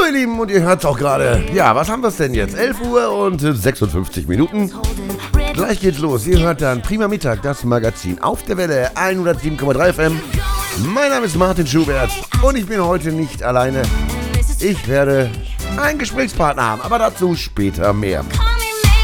ihr Lieben, und ihr hört es auch gerade. Ja, was haben wir denn jetzt? 11 Uhr und 56 Minuten. Gleich geht's los. Ihr hört dann Prima Mittag, das Magazin auf der Welle 107,3 FM. Mein Name ist Martin Schubert und ich bin heute nicht alleine. Ich werde einen Gesprächspartner haben, aber dazu später mehr.